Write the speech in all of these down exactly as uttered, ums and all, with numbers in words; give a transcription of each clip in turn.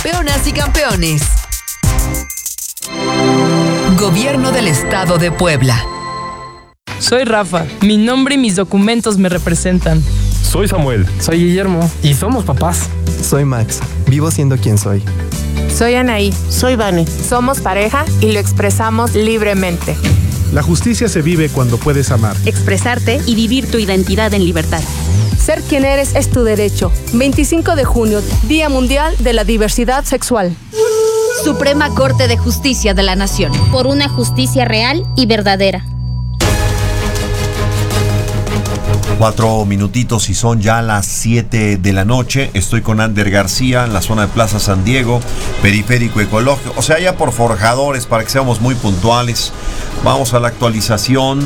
Peonas y campeones. Gobierno del Estado de Puebla. Soy Rafa. Mi nombre y mis documentos me representan. Soy Samuel. Soy Guillermo. Y somos papás. Soy Max. Vivo siendo quien soy. Soy Anaí. Soy Vane. Somos pareja y lo expresamos libremente. La justicia se vive cuando puedes amar, expresarte y vivir tu identidad en libertad. Ser quien eres es tu derecho. veinticinco de junio, Día Mundial de la Diversidad Sexual. Suprema Corte de Justicia de la Nación. Por una justicia real y verdadera. Cuatro minutitos y son ya las siete de la noche. Estoy con Ander García en la zona de Plaza San Diego, Periférico Ecológico. O sea, ya por Forjadores, para que seamos muy puntuales. Vamos a la actualización.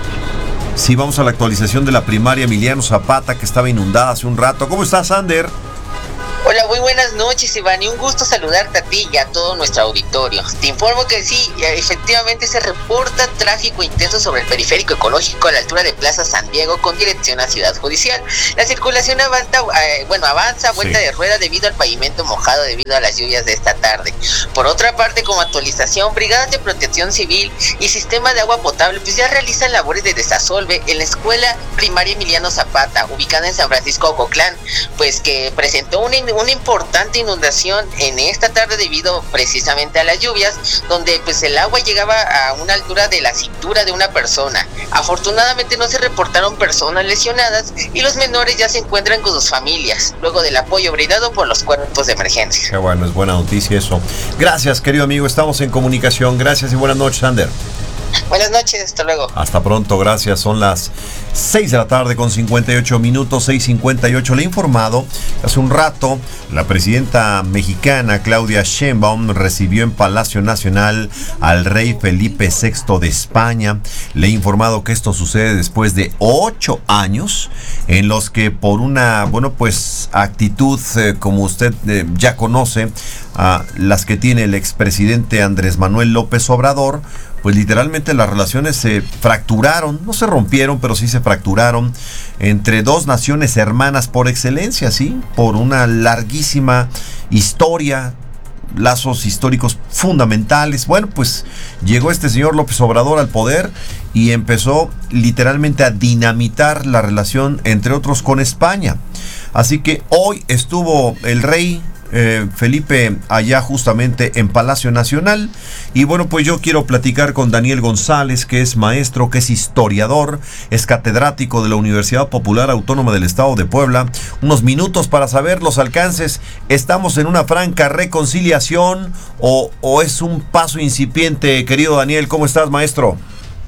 Sí, vamos a la actualización de la primaria Emiliano Zapata, que estaba inundada hace un rato. ¿Cómo estás, Ander? Hola, muy buenas noches, Iván, y un gusto saludarte a ti y a todo nuestro auditorio. Te informo que sí, efectivamente se reporta tráfico intenso sobre el periférico ecológico a la altura de Plaza San Diego con dirección a Ciudad Judicial. La circulación avanza, eh, bueno, avanza a vuelta sí. de rueda debido al pavimento mojado debido a las lluvias de esta tarde. Por otra parte, como actualización, brigadas de protección civil y sistema de agua potable pues ya realizan labores de desasolve en la escuela primaria Emiliano Zapata, ubicada en San Francisco Ocotlán, pues que presentó una una importante inundación en esta tarde debido precisamente a las lluvias, donde pues el agua llegaba a una altura de la cintura de una persona. Afortunadamente no se reportaron personas lesionadas y los menores ya se encuentran con sus familias, luego del apoyo brindado por los cuerpos de emergencia. Qué bueno, es buena noticia eso. Gracias, querido amigo, estamos en comunicación. Gracias y buenas noches, Ander. Buenas noches, hasta luego. Hasta pronto, gracias. Son las seis de la tarde con cincuenta y ocho minutos, seis cincuenta y ocho. Le he informado, hace un rato, la presidenta mexicana Claudia Sheinbaum recibió en Palacio Nacional al rey Felipe sexto de España. Le he informado que esto sucede después de ocho años en los que por una, bueno, pues actitud, eh, como usted eh, ya conoce, a las que tiene el expresidente Andrés Manuel López Obrador, pues literalmente las relaciones se fracturaron, no se rompieron, pero sí se fracturaron entre dos naciones hermanas por excelencia, ¿sí? Por una larguísima historia, lazos históricos fundamentales. Bueno, pues llegó este señor López Obrador al poder y empezó literalmente a dinamitar la relación, entre otros, con España. Así que hoy estuvo el rey Eh, Felipe allá justamente en Palacio Nacional y bueno, pues yo quiero platicar con Daniel González, que es maestro, que es historiador, es catedrático de la Universidad Popular Autónoma del Estado de Puebla. Unos minutos para saber los alcances. ¿Estamos en una franca reconciliación o, o es un paso incipiente? Querido Daniel, ¿cómo estás, maestro?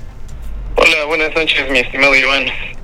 Hola, buenas noches, mi estimado Iván.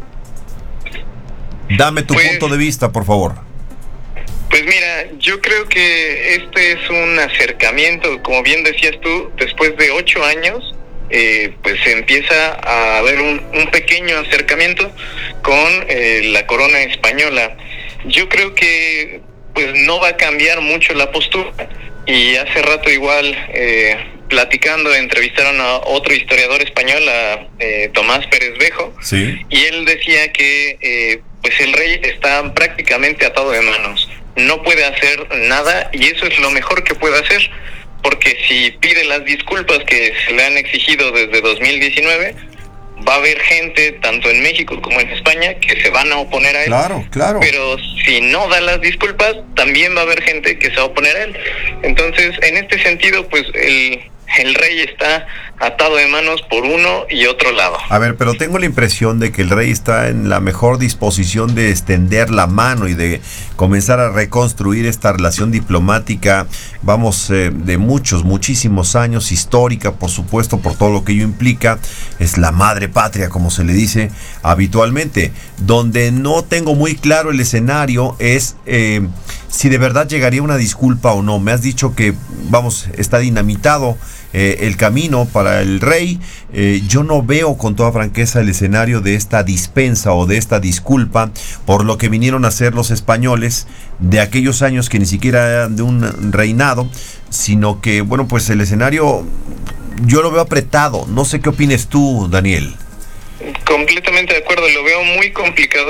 Dame tu pues... punto de vista, por favor. Pues mira, yo creo que este es un acercamiento, como bien decías tú, después de ocho años, eh, pues se empieza a haber un, un pequeño acercamiento con eh, la corona española. Yo creo que pues no va a cambiar mucho la postura, y hace rato igual eh, platicando entrevistaron a otro historiador español, a eh, Tomás Pérez Bejo, sí. Y él decía que eh, pues el rey está prácticamente atado de manos. No puede hacer nada y eso es lo mejor que puede hacer, porque si pide las disculpas que se le han exigido desde dos mil diecinueve, va a haber gente, tanto en México como en España, que se van a oponer a él. Claro, claro. Pero si no da las disculpas, también va a haber gente que se va a oponer a él. Entonces, en este sentido, pues el... el rey está atado de manos por uno y otro lado. A ver, pero tengo la impresión de que el rey está en la mejor disposición de extender la mano y de comenzar a reconstruir esta relación diplomática, vamos, eh, de muchos, muchísimos años, histórica, por supuesto, por todo lo que ello implica. Es la madre patria, como se le dice habitualmente. Donde no tengo muy claro el escenario es eh, si de verdad llegaría una disculpa o no. Me has dicho que, vamos, está dinamitado Eh, el camino para el rey. Eh, yo no veo con toda franqueza el escenario de esta dispensa o de esta disculpa por lo que vinieron a hacer los españoles de aquellos años que ni siquiera eran de un reinado, sino que, bueno, pues el escenario yo lo veo apretado. No sé qué opines tú, Daniel. Completamente de acuerdo, lo veo muy complicado.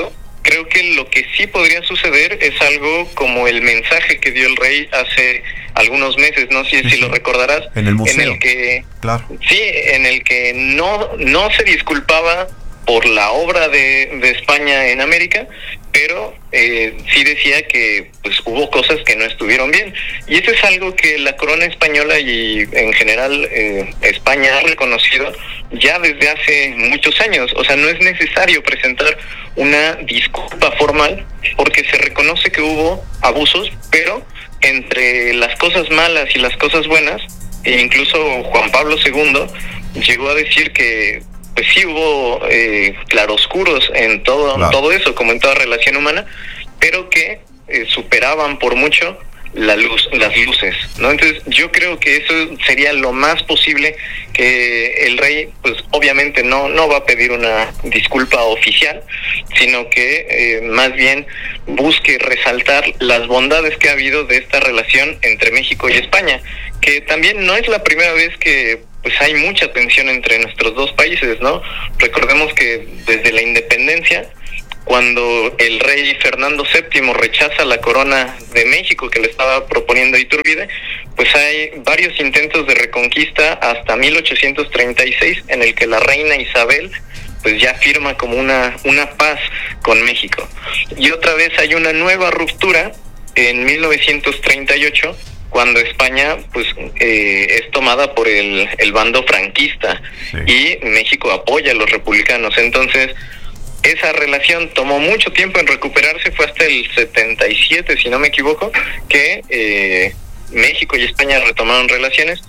creo que lo que sí podría suceder es algo como el mensaje que dio el rey hace algunos meses, no sé si, si lo recordarás, en el museo, en el que, claro. sí, en el que no, no se disculpaba por la obra de, de España en América, pero eh, sí decía que pues hubo cosas que no estuvieron bien. Y eso es algo que la corona española y en general eh, España ha reconocido ya desde hace muchos años. O sea, no es necesario presentar una disculpa formal porque se reconoce que hubo abusos, pero entre las cosas malas y las cosas buenas, e incluso Juan Pablo segundo llegó a decir que pues sí hubo eh, claroscuros en todo, claro. todo eso, como en toda relación humana, pero que eh, superaban por mucho la luz, las luces, ¿no? Entonces yo creo que eso sería lo más posible, que el rey, pues obviamente no, no va a pedir una disculpa oficial, sino que eh, más bien busque resaltar las bondades que ha habido de esta relación entre México y España, que también no es la primera vez que pues hay mucha tensión entre nuestros dos países, ¿no? Recordemos que desde la independencia, cuando el rey Fernando séptimo rechaza la corona de México que le estaba proponiendo Iturbide, pues hay varios intentos de reconquista hasta mil ochocientos treinta y seis, en el que la reina Isabel pues ya firma como una, una paz con México. Y otra vez hay una nueva ruptura en mil novecientos treinta y ocho, cuando España pues eh, es tomada por el, el bando franquista, sí. Y México apoya a los republicanos. Entonces esa relación tomó mucho tiempo en recuperarse, fue hasta el setenta y siete, si no me equivoco, que eh, México y España retomaron relaciones,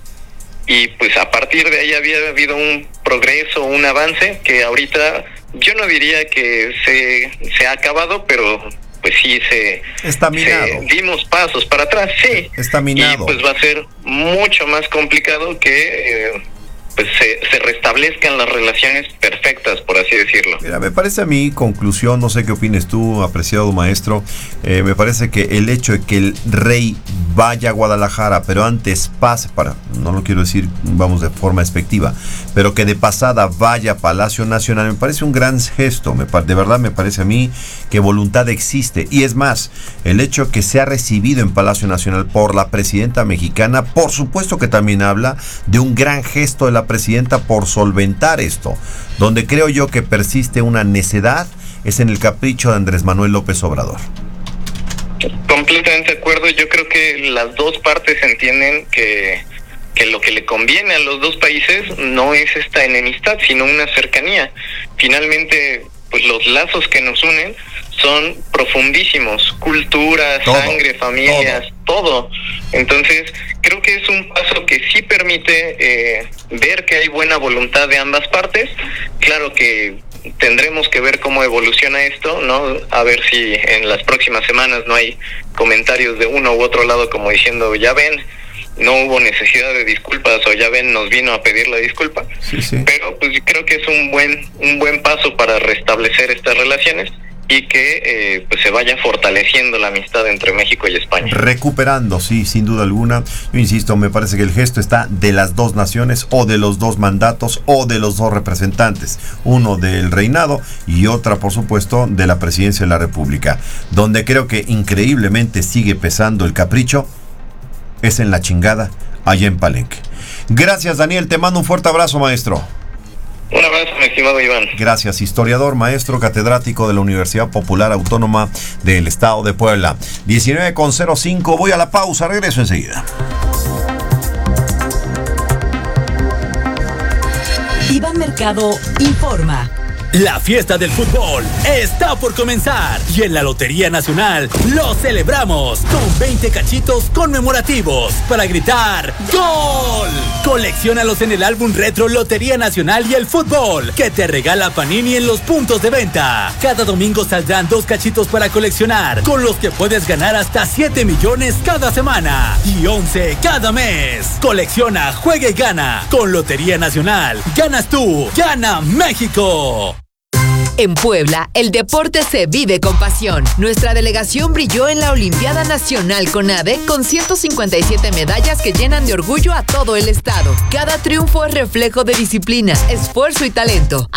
y pues a partir de ahí había habido un progreso, un avance que ahorita yo no diría que se, se ha acabado, pero pues sí se, está minado. se dimos pasos para atrás, sí. Está minado. Y pues va a ser mucho más complicado que eh, pues se, se restablezcan las relaciones perfectas, por así decirlo. Mira, me parece a mí, conclusión, no sé qué opines tú, apreciado maestro, eh, me parece que el hecho de que el rey vaya a Guadalajara, pero antes pase, para, no lo quiero decir, vamos, de forma despectiva, pero que de pasada vaya a Palacio Nacional, me parece un gran gesto, me, de verdad me parece a mí que voluntad existe. Y es más, el hecho que sea recibido en Palacio Nacional por la presidenta mexicana, por supuesto que también habla de un gran gesto de la presidenta por solventar esto. Donde creo yo que persiste una necedad es en el capricho de Andrés Manuel López Obrador. Completamente de acuerdo. Yo creo que las dos partes entienden que, que lo que le conviene a los dos países no es esta enemistad, sino una cercanía. Finalmente, pues los lazos que nos unen son profundísimos: cultura, todo, sangre, familias, todo. todo. Entonces, creo que es un paso que sí permite eh, ver que hay buena voluntad de ambas partes. Claro que tendremos que ver cómo evoluciona esto, ¿no? A ver si en las próximas semanas no hay comentarios de uno u otro lado como diciendo, ya ven, no hubo necesidad de disculpas, o ya ven, nos vino a pedir la disculpa. Sí, sí. Pero pues creo que es un buen un buen paso para restablecer estas relaciones y que eh, pues se vaya fortaleciendo la amistad entre México y España. Recuperando, sí, sin duda alguna. Yo insisto, me parece que el gesto está de las dos naciones, o de los dos mandatos, o de los dos representantes. Uno del reinado y otra, por supuesto, de la presidencia de la República. Donde creo que increíblemente sigue pesando el capricho es en la chingada, allá en Palenque. Gracias, Daniel. Te mando un fuerte abrazo, maestro. Un abrazo, mi estimado Iván. Gracias, historiador, maestro, catedrático de la Universidad Popular Autónoma del Estado de Puebla. diecinueve con cero cinco, voy a la pausa, regreso enseguida. Iván Mercado informa. La fiesta del fútbol está por comenzar y en la Lotería Nacional lo celebramos con veinte cachitos conmemorativos para gritar ¡Gol! Colecciónalos en el álbum retro Lotería Nacional y el Fútbol que te regala Panini en los puntos de venta. Cada domingo saldrán dos cachitos para coleccionar, con los que puedes ganar hasta siete millones cada semana y once cada mes. Colecciona, juega y gana. Con Lotería Nacional, ganas tú, gana México. En Puebla, el deporte se vive con pasión. Nuestra delegación brilló en la Olimpiada Nacional CONADE con ciento cincuenta y siete medallas que llenan de orgullo a todo el estado. Cada triunfo es reflejo de disciplina, esfuerzo y talento.